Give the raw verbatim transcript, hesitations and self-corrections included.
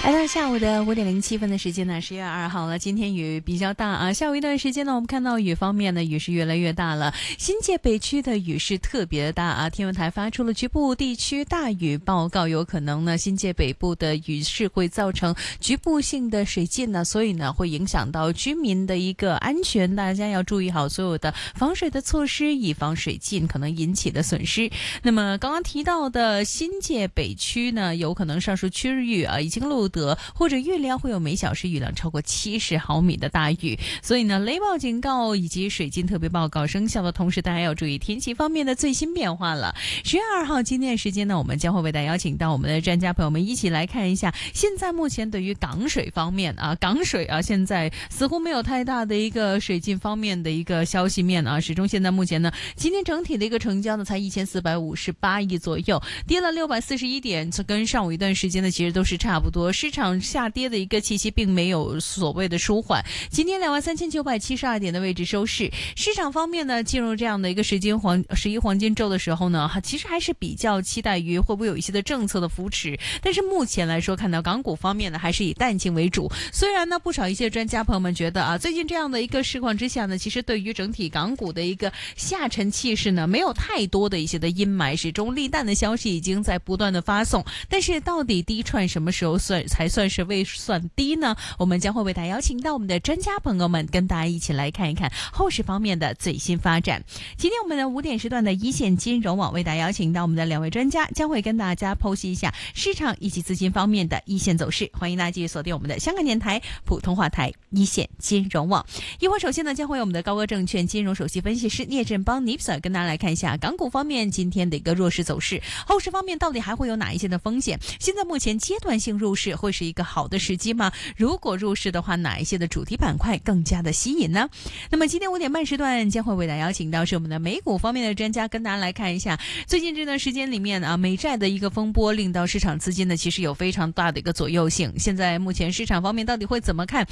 来到下午的五点零七分的时间呢，十月二号了。今天雨比较大啊，下午一段时间呢，我们看到雨方面呢，雨是越来越大了。新界北区的雨是特别的大啊，天文台发出了局部地区大雨报告，有可能呢，新界北部的雨势会造成局部性的水浸呢，所以呢，会影响到居民的一个安全，大家要注意好所有的防水的措施，以防水浸可能引起的损失。那么刚刚提到的新界北区呢，有可能上述区域啊，已经录得或者预料会有每小时雨量超过七十毫米的大雨，所以呢，雷暴警告以及水浸特别报告生效的同时，大家要注意天气方面的最新变化了。十月二号今天的时间呢，我们将会为大家邀请到我们的专家朋友们一起来看一下，现在目前对于港水方面啊，港水啊，现在似乎没有太大的一个水浸方面的一个消息面啊，始终现在目前呢，今天整体的一个成交呢才一千四百五十八亿左右，跌了六百四十一点，这跟上午一段时间呢其实都是差不多。市场下跌的一个气息并没有所谓的舒缓，今天两万三千九百七十二点的位置收市。市场方面呢，进入这样的一个时间黄十一黄金周的时候呢，其实还是比较期待于会不会有一些的政策的扶持，但是目前来说，看到港股方面呢，还是以淡静为主。虽然呢，不少一些专家朋友们觉得啊，最近这样的一个市况之下呢，其实对于整体港股的一个下沉气势呢，没有太多的一些的阴霾，始终利淡的消息已经在不断的发送。但是到底低串什么时候算才算是未算低呢？我们将会为大家邀请到我们的专家朋友们，跟大家一起来看一看后市方面的最新发展。今天我们的五点时段的一线金融网为大家邀请到我们的两位专家，将会跟大家剖析一下市场以及资金方面的一线走势。欢迎大家继续锁定我们的香港电台普通话台一线金融网。一会儿首先呢，将会有我们的高歌证券金融首席分析师聂振邦 Nipsa 跟大家来看一下港股方面今天的一个弱势走势，后市方面到底还会有哪一些的风险？现在目前阶段性入市会是一个好的时机吗？如果入市的话，哪一些的主题板块更加的吸引呢？那么今天五点半时段将会为大家邀请到是我们的美股方面的专家，跟大家来看一下最近这段时间里面啊，美债的一个风波令到市场资金呢其实有非常大的一个左右性。现在目前市场方面到底会怎么看